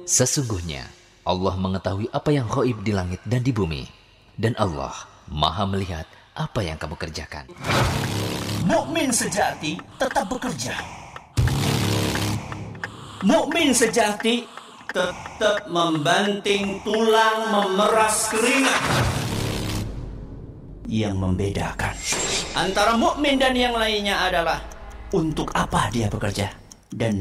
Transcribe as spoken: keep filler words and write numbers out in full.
Sesungguhnya Allah mengetahui apa yang gaib di langit dan di bumi, dan Allah Maha melihat apa yang kamu kerjakan. Mukmin sejati tetap bekerja. Mukmin sejati tetap membanting tulang, memeras keringat. Yang membedakan antara mukmin dan yang lainnya adalah untuk apa dia bekerja dan